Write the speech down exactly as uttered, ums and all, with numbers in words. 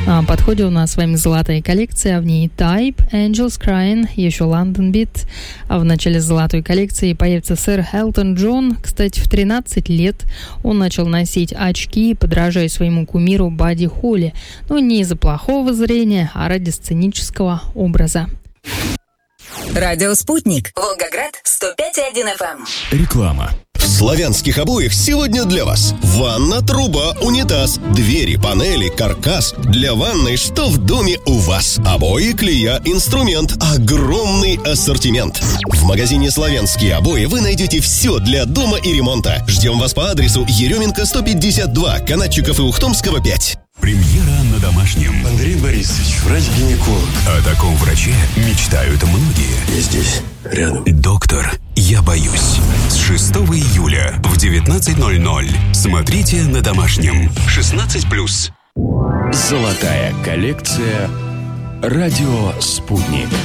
На подходе у нас с вами золотая коллекция, в ней Type, Angels Crying, еще London Beat. А в начале золотой коллекции появится сэр Элтон Джон. Кстати, в тринадцать лет он начал носить очки, подражая своему кумиру Бадди Холли. Но не из-за плохого зрения, а ради сценического образа. Радио «Спутник». Волгоград, сто пять и один эф эм. Реклама. В славянских обоях сегодня для вас ванна, труба, унитаз, двери, панели, каркас. Для ванной что в доме у вас? Обои, клея, инструмент. Огромный ассортимент. В магазине «Славянские обои» вы найдете все для дома и ремонта. Ждем вас по адресу Еременко сто пятьдесят два, Канатчиков и Ухтомского пять. Премьера на домашнем. Андрей Борисович, врач-гинеколог. О таком враче мечтают многие. Я здесь, рядом. Доктор, я боюсь. С шестого июля в девятнадцать ноль ноль. Смотрите на домашнем. шестнадцать плюс. Золотая коллекция. Радио «Спутник».